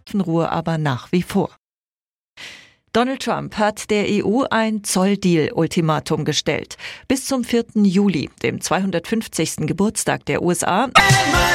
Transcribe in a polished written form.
Waffenruhe aber nach wie vor. Donald Trump hat der EU ein Zolldeal-Ultimatum gestellt. Bis zum 4. Juli, dem 250. Geburtstag der USA,